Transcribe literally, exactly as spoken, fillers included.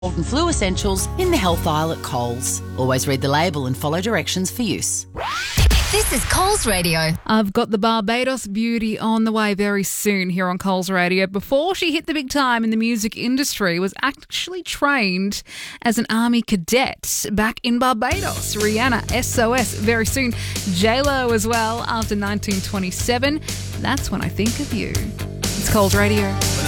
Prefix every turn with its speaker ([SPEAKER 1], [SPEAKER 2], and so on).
[SPEAKER 1] Cold and flu essentials in the health aisle at Coles. Always read the label and follow directions for use.
[SPEAKER 2] This is Coles Radio.
[SPEAKER 3] I've got the Barbados beauty on the way very soon here on Coles Radio. Before she hit the big time in the music industry, was actually trained as an army cadet back in Barbados. Rihanna, S O S, very soon. J-Lo as well, after nineteen twenty-seven. That's when I think of you. It's Coles Radio.